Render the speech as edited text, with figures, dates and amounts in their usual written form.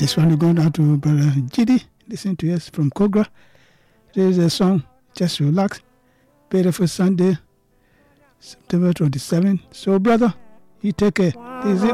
This one is going out to Brother Gidi. Listen to us from Kogra. There is a song, Just Relax. Beautiful Sunday, September 27th. So, brother, you take care. This is it.